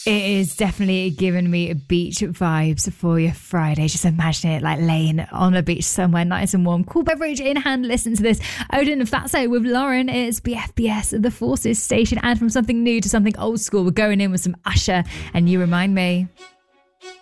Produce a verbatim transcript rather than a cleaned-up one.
It is definitely giving me beach vibes for your Friday. Just imagine it like laying on a beach somewhere nice and warm. Cool beverage in hand. Listen to this. Odin and Fatso with Lauren. It's B F B S, the Forces station. And from something new to something old school, we're going in with some Usher and You Remind Me.